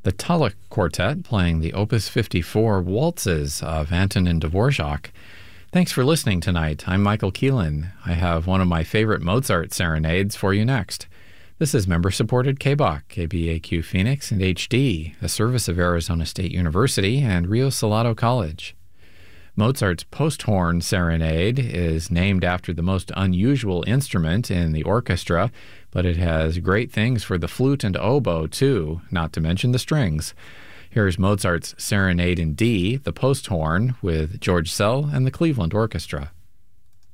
The Tulloch Quartet playing the Opus 54 waltzes of Antonin Dvorak. Thanks for listening tonight. I'm Michael Keelan. I have one of my favorite Mozart serenades for you next. This is member-supported KBOC, KBAQ Phoenix, and HD, a service of Arizona State University and Rio Salado College. Mozart's post-horn serenade is named after the most unusual instrument in the orchestra, but it has great things for the flute and oboe, too, not to mention the strings. Here's Mozart's Serenade in D, the post-horn, with George Szell and the Cleveland Orchestra.